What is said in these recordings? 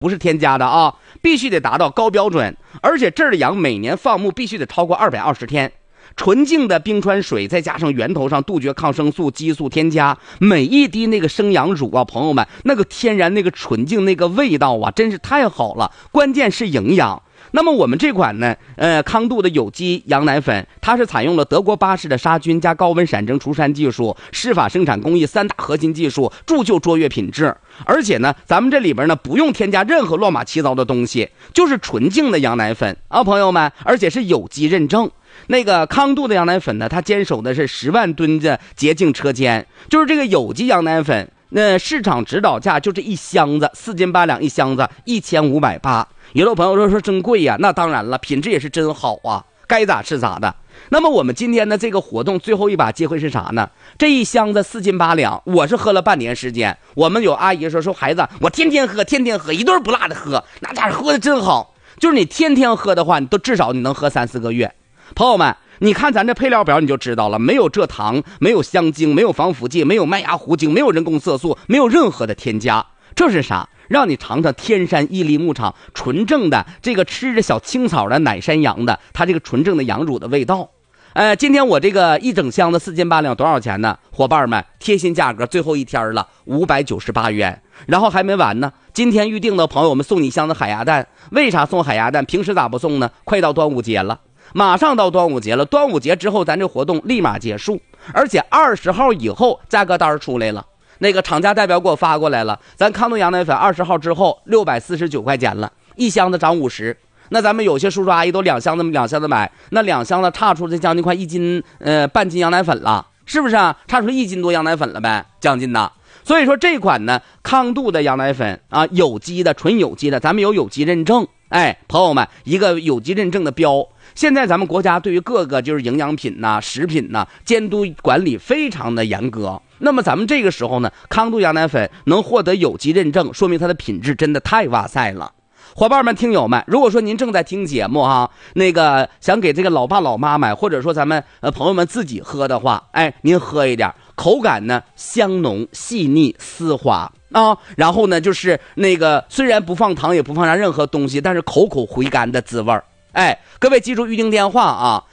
不是添加的啊，必须得达到高标准，而且这儿的羊每年放牧必须得超过220天。纯净的冰川水，再加上源头上杜绝抗生素、激素添加，每一滴那个生羊乳啊，朋友们，那个天然、那个纯净、那个味道啊，真是太好了。关键是营养。那么我们这款呢，康度的有机羊奶粉，它是采用了德国巴氏的杀菌加高温闪蒸除膻技术、适法生产工艺3大核心技术，铸就卓越品质。而且呢，咱们这里边呢不用添加任何乱码七糟的东西，就是纯净的羊奶粉啊，朋友们，而且是有机认证。那个康度的羊奶粉呢，它坚守的是10万吨的洁净车间，就是这个有机羊奶粉，那市场指导价就这一箱子4斤8两一箱子1580。有的朋友说真贵呀，那当然了，品质也是真好啊，该咋是咋的。那么我们今天的这个活动最后一把机会是啥呢？这一箱子4斤8两，我是喝了半年时间。我们有阿姨说孩子，我天天喝，一顿不落的喝，那家伙喝的真好。就是你天天喝的话，你都至少你能喝3、4个月。朋友们，你看咱这配料表你就知道了，没有蔗糖，没有香精，没有防腐剂，没有麦芽糊精，没有人工色素，没有任何的添加。这是啥？让你尝尝天山屹立牧场纯正的这个吃着小青草的奶山羊的它这个纯正的羊乳的味道。今天我这个一整箱的4斤8两多少钱呢？伙伴们，贴心价格，最后一天了，598元。然后还没完呢，今天预定的朋友，我们送你一箱的海鸭蛋。为啥送海鸭蛋？平时咋不送呢？快到端午节了，马上到端午节了，端午节之后咱这活动立马结束，而且20号以后价格单出来了，那个厂家代表给我发过来了，咱康度羊奶粉20号之后649块钱了，一箱子涨50。那咱们有些叔叔阿姨都两箱子买，那2箱子差出这将近快1斤半斤羊奶粉了，是不是啊？差出1斤多羊奶粉了呗，将近的。所以说这款呢，康度的羊奶粉啊，有机的，纯有机的，咱们有有机认证。朋友们，一个有机认证的标。现在咱们国家对于各个就是营养品呐、食品呐监督管理非常的严格。那么咱们这个时候呢，康度羊奶粉能获得有机认证，说明它的品质真的太哇塞了。伙伴们、听友们，如果说您正在听节目哈，那个想给这个老爸老妈买，或者说咱们朋友们自己喝的话，您喝一点，口感呢香浓细腻丝滑啊，然后呢就是那个虽然不放糖也不放上任何东西，但是口口回甘的滋味。各位记住预定电话啊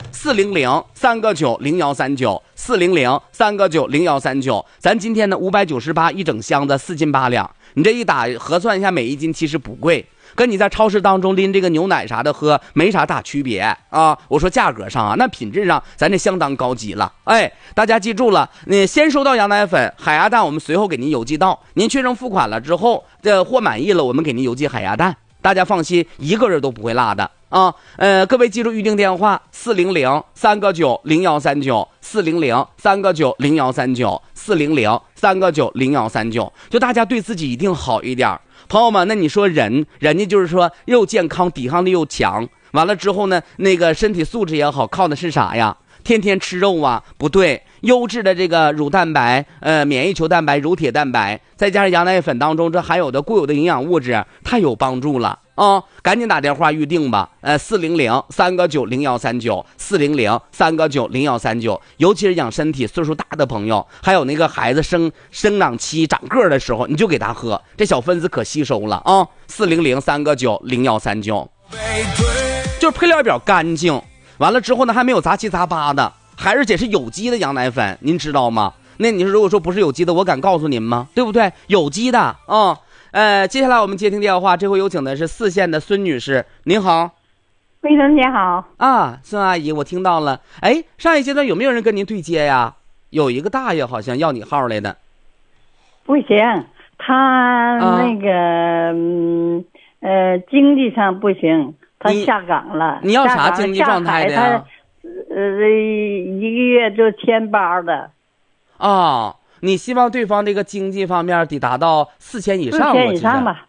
，400-399-0139，400-399-0139。咱今天呢598一整箱子4斤8两，你这一打核算一下，每一斤其实不贵，跟你在超市当中拎这个牛奶啥的喝没啥大区别啊。我说价格上啊，那品质上咱这相当高级了。大家记住了，你先收到羊奶粉、海鸭蛋，我们随后给您邮寄到。您确认付款了之后，这货满意了，我们给您邮寄海鸭蛋。大家放心，一个人都不会落的啊。各位记住预定电话：400-399-0139，400-399-0139，400-399-0139。就大家对自己一定好一点。朋友们，那你说人家就是说又健康，抵抗力又强，完了之后呢，那个身体素质也好，靠的是啥呀？天天吃肉啊？不对，优质的这个乳蛋白、免疫球蛋白、乳铁蛋白，再加上羊奶粉当中这含有的固有的营养物质，太有帮助了啊！赶紧打电话预定吧，400-399-0139，400-399-0139。尤其是养身体岁数大的朋友，还有那个孩子生长期长个的时候，你就给他喝，这小分子可吸收了啊！400-399-0139，就是配料表干净。完了之后呢，还没有杂七杂八的，而且是有机的羊奶粉，您知道吗？那你说如果说不是有机的，我敢告诉您吗？对不对？有机的啊。接下来我们接听电话，这回有请的是4县的孙女士。您好。 魏总你好啊，孙阿姨，我听到了。上一阶段有没有人跟您对接呀？有一个大爷好像要你号来的。 不行，他那个经济上不行，他下岗了。 你要啥经济状态的呀？ 一个月就1800的。 你希望对方这个经济方面得达到4000以上？4000 以上吧。